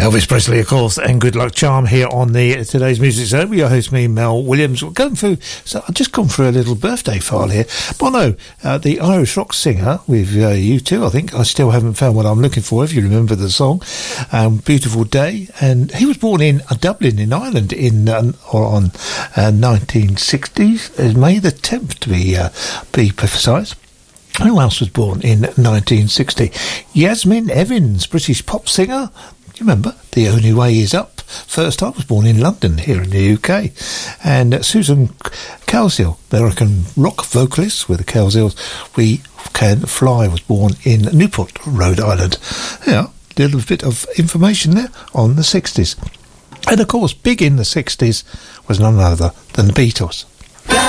Elvis Presley, of course, and Good Luck Charm here on the Today's Music Show. Your host, me, Mel Williams. We're going through, so I've just gone through a little birthday file here. Bono, the Irish rock singer with U2, I think. I still haven't found what I'm looking for, if you remember the song. Beautiful Day. And he was born in Dublin in Ireland on 1960s, May the 10th to be precise. Who else was born in 1960? Yasmin Evans, British pop singer. You remember, The Only Way Is Up. First time was born in London, here in the UK. And Susan Calziel, American rock vocalist with the Calziels, We Can Fly, was born in Newport, Rhode Island. Yeah, a little bit of information there on the 60s. And of course, big in the 60s was none other than the Beatles.